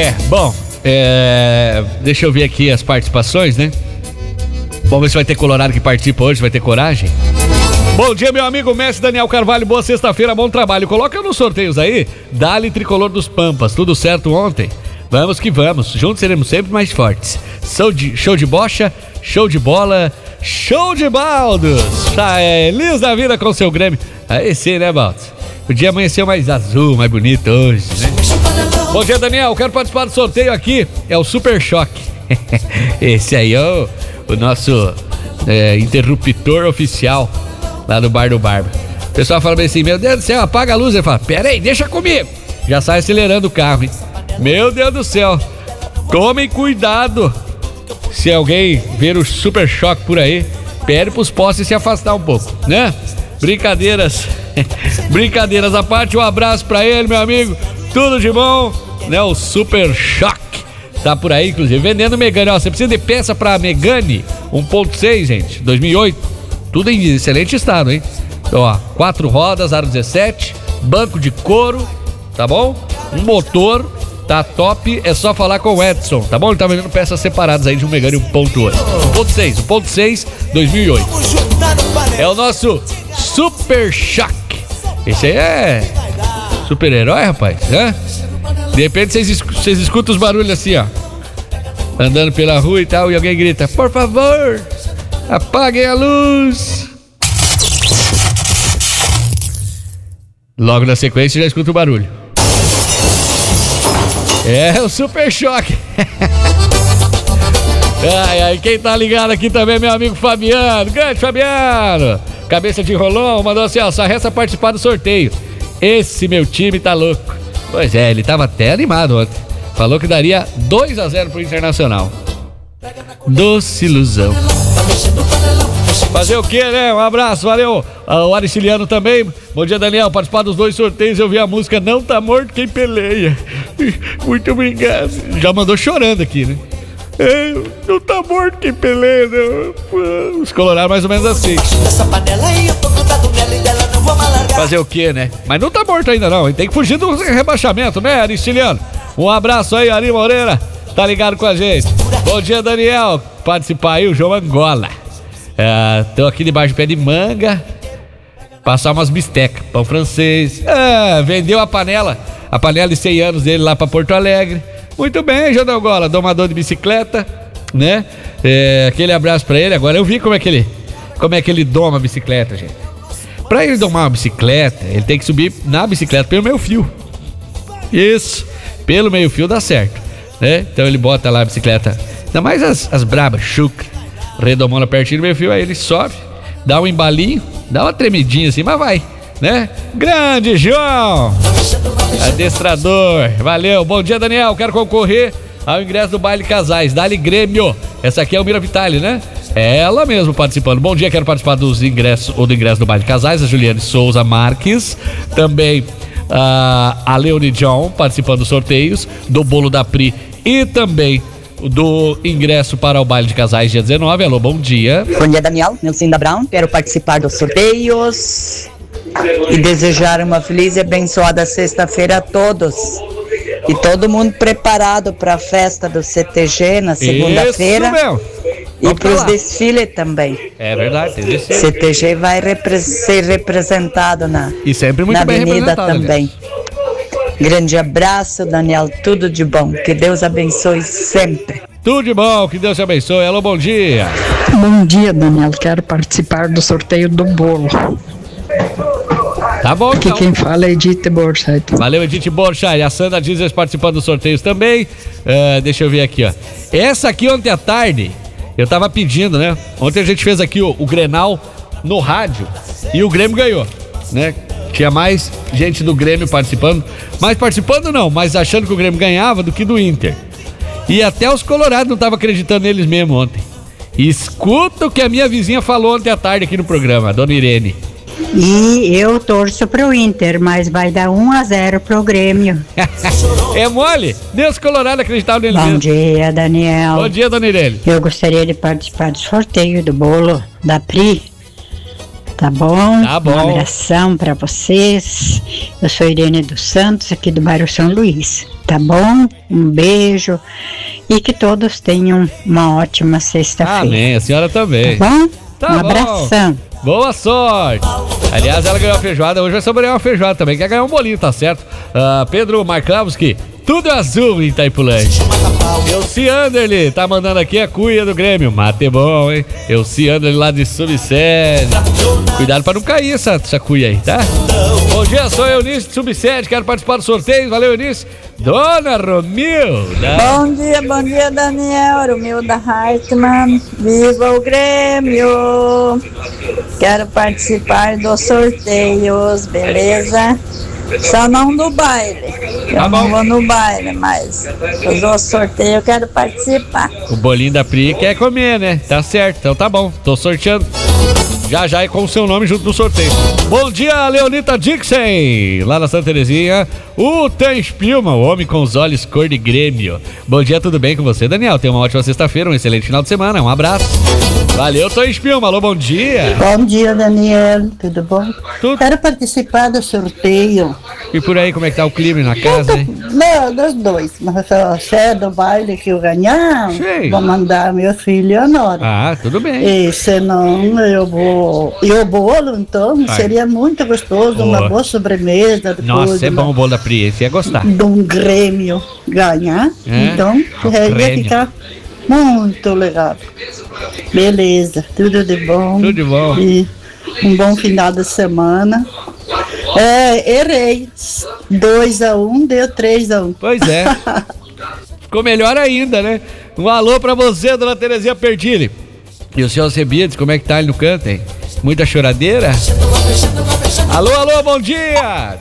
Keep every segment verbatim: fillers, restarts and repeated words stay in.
É, bom, é, deixa eu ver aqui as participações, né? Vamos ver se vai ter colorado que participa hoje, vai ter coragem. Bom dia, meu amigo mestre Daniel Carvalho, boa sexta-feira, bom trabalho. Coloca nos sorteios aí, Dali Tricolor dos Pampas, tudo certo ontem? Vamos que vamos, juntos seremos sempre mais fortes. Show de, show de bocha, show de bola, show de baldos. Feliz da vida com seu Grêmio. Aí sim, né, Baldos? O dia amanheceu mais azul, mais bonito hoje, né? Bom dia, Daniel, quero participar do sorteio aqui, é o Super Choque. Esse aí é o, o nosso é, interruptor oficial lá no Bar do Barba. O pessoal fala bem assim, meu Deus do céu, apaga a luz. Ele fala, pera aí, deixa comigo. Já sai acelerando o carro, hein? Meu Deus do céu, tomem cuidado. Se alguém ver o Super Choque por aí, pede pros postes se afastar um pouco, né? Brincadeiras, brincadeiras à parte, um abraço pra ele, meu amigo. Tudo de bom, né? O Super Choque tá por aí, inclusive, vendendo Megane. Ó, você precisa de peça pra Megane um ponto seis, gente, dois mil e oito. Tudo em excelente estado, hein? Então, ó, quatro rodas, aro dezessete, banco de couro, tá bom? Um motor, tá top, é só falar com o Edson, tá bom? Ele tá vendendo peças separadas aí de um Megane um ponto oito. um ponto seis, um ponto seis, dois mil e oito. É o nosso Super Choque. Esse aí é super-herói, rapaz, né? De repente vocês, vocês escutam os barulhos assim, ó, andando pela rua e tal, e alguém grita, por favor, apaguem a luz. Logo na sequência já escuta o barulho. É o Super Choque. Ai, ai, quem tá ligado aqui também é meu amigo Fabiano. Grande Fabiano, cabeça de rolão, mandou assim, ó, só resta participar do sorteio. Esse meu time tá louco. Pois é, ele tava até animado ontem. Falou que daria dois a zero pro Internacional. Doce ilusão. Fazer o quê, né? Um abraço, valeu. O Ariciliano também. Bom dia, Daniel. Participar dos dois sorteios, eu vi a música Não Tá Morto Quem Peleia. Muito obrigado. Já mandou chorando aqui, né? É, não tá morto quem peleia, não. Os colorados mais ou menos assim. Fazer o quê, né? Mas não tá morto ainda não, ele tem que fugir do rebaixamento, né, Aristiliano? Um abraço aí, Ari Moreira, tá ligado com a gente. Bom dia, Daniel, participar aí, o João Angola. É, tô aqui debaixo do pé de manga, passar umas bistecas, pão francês. É, vendeu a panela, a panela de cem anos dele lá pra Porto Alegre. Muito bem, João Angola, domador de bicicleta, né? É, aquele abraço pra ele. Agora eu vi como é que ele, como é que ele doma a bicicleta, gente. Pra ele domar uma bicicleta, ele tem que subir na bicicleta pelo meio fio. Isso, pelo meio fio dá certo, né? Então ele bota lá a bicicleta, ainda mais as, as brabas, chucra, redomona pertinho do meio fio, aí ele sobe, dá um embalinho, dá uma tremidinha assim, mas vai, né? Grande João, adestrador, valeu. Bom dia, Daniel, quero concorrer ao ingresso do Baile Casais, Dali Grêmio. Essa aqui é o Mira Vitale, né? É ela mesmo participando. Bom dia, quero participar dos ingressos ou do ingresso do Baile Casais, a Juliane Souza Marques, também uh, a Leone John participando dos sorteios do bolo da Pri e também do ingresso para o Baile de Casais dia dezenove. Alô, bom dia. Bom dia, Daniel, Nilcinda Brown, quero participar dos sorteios e desejar uma feliz e abençoada sexta-feira a todos. E todo mundo preparado para a festa do C T G na segunda-feira. Isso, meu. E para os desfiles também. É verdade, tem desfile. C T G vai repre- ser representado na, e sempre muito na bem avenida também. Aliás. Grande abraço, Daniel, tudo de bom. Que Deus abençoe sempre. Tudo de bom, que Deus te abençoe. Alô, bom dia. Bom dia, Daniel, quero participar do sorteio do bolo. Tá bom, Aqui então. Quem fala é Edith Borchardt. Valeu, Edith Borchardt. A Sandra Dizes participando dos sorteios também. Uh, deixa eu ver aqui, ó. Essa aqui ontem à tarde, eu tava pedindo, né? Ontem a gente fez aqui o, o Grenal no rádio e o Grêmio ganhou, né? Tinha mais gente do Grêmio participando. Mais participando não, mas achando que o Grêmio ganhava do que do Inter. E até os colorados não estavam acreditando neles mesmo ontem. E escuta o que a minha vizinha falou ontem à tarde aqui no programa, a dona Irene. E eu torço pro Inter, mas vai dar um a zero pro Grêmio. É mole? Deus colorado acreditava nele Bom mesmo. dia, Daniel. Bom dia, dona Irene. Eu gostaria de participar do sorteio do bolo da Pri. Tá bom? Tá bom. Um abração pra vocês. Eu sou Irene dos Santos, aqui do bairro São Luís. Tá bom? Um beijo. E que todos tenham uma ótima sexta-feira. Amém, a senhora também. Tá bom? Tá um bom. abração. Boa sorte. Aliás, ela ganhou a feijoada, hoje vai saborear uma feijoada também. Quer ganhar um bolinho, tá certo? Uh, Pedro Marklavski, tudo azul em Itaipulândia. Elci Anderle tá mandando aqui a cuia do Grêmio. Mate bom, hein? Elci Anderle lá de Subsede. Cuidado pra não cair essa, essa cuia aí, tá? Bom dia, sou Eunice de Subsede, quero participar do sorteio. Valeu, Eunice. Dona Romilda. Bom dia, bom dia, Daniel. Romilda Hartmann. Viva o Grêmio! Quero participar dos sorteios, beleza? Só não do baile. Eu Tá não bom. vou no baile, mas do sorteio eu quero participar. O bolinho da Pri quer comer, né? Tá certo, então tá bom. Tô sorteando. Já já é com o seu nome junto no sorteio. Bom dia, Leonita Dixon, lá na Santa Terezinha. O Tan Spilman, o homem com os olhos cor de Grêmio. Bom dia, tudo bem com você, Daniel? Tenha uma ótima sexta-feira, um excelente final de semana. Um abraço. Valeu, Tan Spilman. Alô, bom dia. Bom dia, Daniel. Tudo bom? Tudo. Quero participar do sorteio. E por aí, como é que tá o clima na casa, hein? Não, dos dois. Mas só se é do baile que eu ganhar, Sim. vou mandar meu filho e a nora. Ah, tudo bem. E senão eu vou. E o bolo, então, Vai. seria muito gostoso, Boa. uma boa sobremesa. Depois Nossa, é uma- bom o bolo da Pri, você ia gostar. de um Grêmio ganhar. É? Então, Um é, ia Grêmio. ficar muito legal. Beleza, tudo de bom. Tudo de bom. E um bom final de semana. É, errei. dois a um, deu três a um. Pois é. Ficou melhor ainda, né? Um alô pra você, dona Terezinha Perdini. E o senhor Cebides, como é que tá ali no canto, hein? Muita choradeira? Alô, alô, bom dia!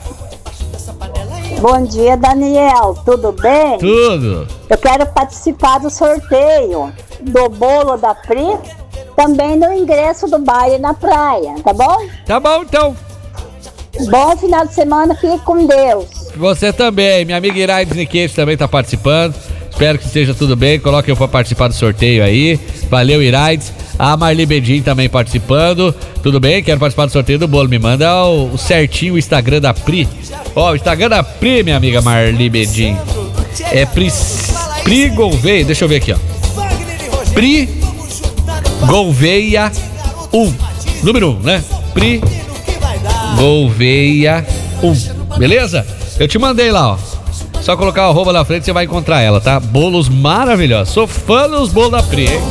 Bom dia, Daniel. Tudo bem? Tudo. Eu quero participar do sorteio do bolo da Pri, também do ingresso do baile na praia, tá bom? Tá bom, então. Bom final de semana, fique com Deus. Você também. Minha amiga Iraides Niquete também tá participando. Espero que esteja tudo bem. Coloque eu pra participar do sorteio aí. Valeu, Iraides. A Marli Bedin também participando. Tudo bem? Quero participar do sorteio do bolo. Me manda o, o certinho o Instagram da Pri. Ó, o Instagram da Pri, minha amiga Marli Bedin. É Pri, Pri Gouveia. Deixa eu ver aqui, ó. Pri Gouveia um. Número um, né? Pri Gouveia um. Beleza? Eu te mandei lá, ó. Só colocar o arroba na frente, você vai encontrar ela, tá? Bolos maravilhosos. Sou fã dos bolos da Pri, hein?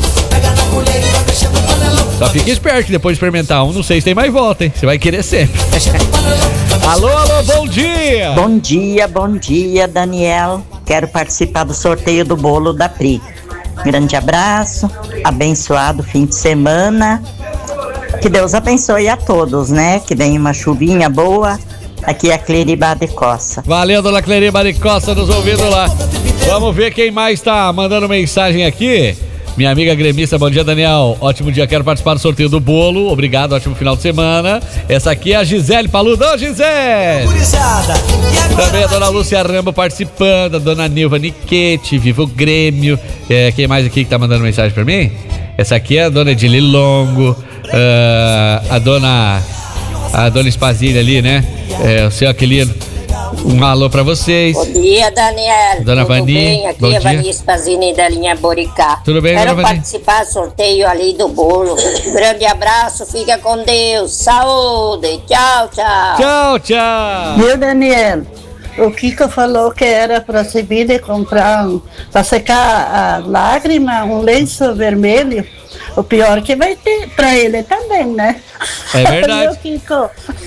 Só fique esperto que depois de experimentar um, não sei se tem mais volta, hein? Você vai querer sempre. Alô, alô, bom dia! Bom dia, bom dia, Daniel. Quero participar do sorteio do bolo da Pri. Grande abraço, abençoado fim de semana. Que Deus abençoe a todos, né? Que venha uma chuvinha boa. Aqui é a Cleriba de Costa. Valeu, dona Cleriba de Costa, nos ouvindo lá. Vamos ver quem mais tá mandando mensagem aqui. Minha amiga gremista, bom dia, Daniel. Ótimo dia, quero participar do sorteio do bolo. Obrigado, ótimo final de semana. Essa aqui é a Gisele Paludo. Ô, Gisele! Também a dona Lúcia Rambo participando, a dona Nilva Niquete, Viva o Grêmio. É, quem mais aqui que tá mandando mensagem pra mim? Essa aqui é a dona Edili Longo, uh, a dona a dona Spazini ali, né? É, o seu Aquilino. Um alô pra vocês. Bom dia, Daniel. Dona Tudo Vani, bem? Aqui bom é dia. Vani Spazini da linha Boricá. Tudo bem, Quero dona Vani? participar do sorteio ali do bolo. Grande abraço, fica com Deus. Saúde. Tchau, tchau. Tchau, tchau. Viu, Daniel? O Kiko falou que era para subir e comprar, um, para secar a lágrima, um lenço vermelho. O pior que vai ter para ele também, né? É verdade. Viu, Kiko?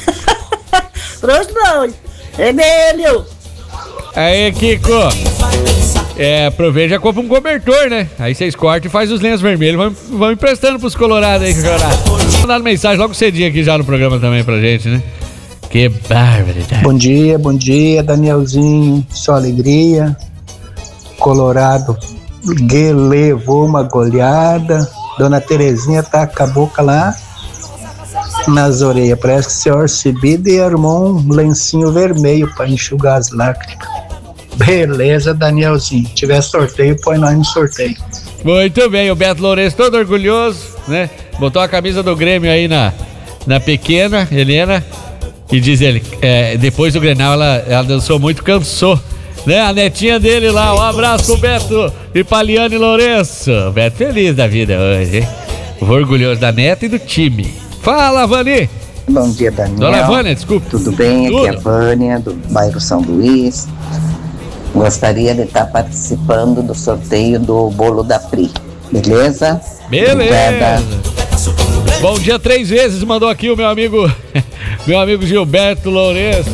Pros dois. Vermelho. Aí, Kiko. É, aproveita e já compra um cobertor, né? Aí vocês cortam e faz os lenços vermelhos. Vão, vão emprestando pros colorados aí, colorados. Mandando mensagem logo cedinho aqui já no programa também pra gente, né? Que barbaridade. Bom dia, bom dia, Danielzinho. Só alegria. Colorado que levou uma goleada. Dona Terezinha tá com a boca lá nas orelhas. Parece que o senhor Cibida e armou um lencinho vermelho para enxugar as lágrimas. Beleza, Danielzinho. Se tiver sorteio, põe nós no sorteio. Muito bem, o Beto Lourenço todo orgulhoso, né? Botou a camisa do Grêmio aí na, na pequena, Helena, e diz ele, é, depois do Grenal ela, ela dançou muito, cansou, né? A netinha dele lá, um abraço pro Beto e pra Liane Lourenço. Beto feliz da vida hoje, hein? Orgulhoso da neta e do time. Fala, Vani! Bom dia, Daniel. Dona Vânia, desculpe. Tudo bem? Tudo. Aqui é a Vânia, do bairro São Luís. Gostaria de estar participando do sorteio do bolo da Pri. Beleza? Beleza. Obrigada. Bom dia três vezes, mandou aqui o meu amigo, meu amigo Gilberto Lourenço.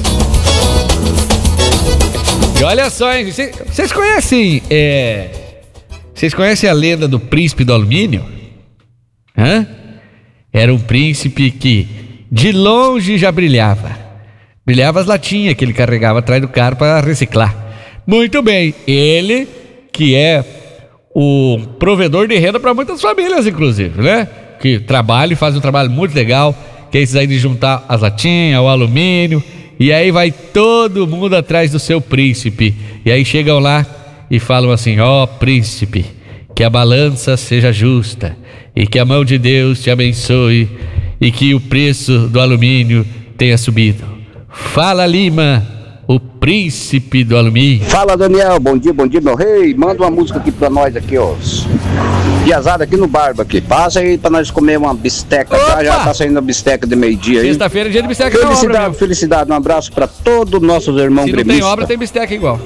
E olha só, hein? Vocês conhecem, é... Vocês conhecem a lenda do príncipe do alumínio? Hã? Era um príncipe que de longe já brilhava. Brilhava as latinhas que ele carregava atrás do carro para reciclar. Muito bem, ele que é o provedor de renda para muitas famílias, inclusive, né? Que trabalha e faz um trabalho muito legal, que é isso aí de juntar as latinhas, o alumínio, e aí vai todo mundo atrás do seu príncipe. E aí chegam lá e falam assim: ó, príncipe, que a balança seja justa e que a mão de Deus te abençoe e que o preço do alumínio tenha subido. Fala, Lima, o príncipe do alumínio. Fala, Daniel, bom dia, bom dia, meu rei. Manda uma música aqui pra nós aqui, ó. Piazada aqui no Barba aqui. Passa aí pra nós comer uma bisteca. Já, já tá saindo a bisteca de meio-dia aí. Sexta-feira é dia de bisteca. Felicidade, na obra, felicidade. Um abraço pra todos os nossos irmãos gremistas. Se não tem obra, tem bisteca igual.